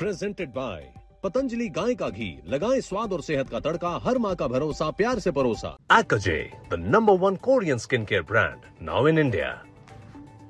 Presented by Patanjali गाय का घी, लगाएं स्वाद और सेहत का तड़का, हर माँ का भरोसा, प्यार से परोसा। Akaje, the #1 Korean skincare brand, now in India.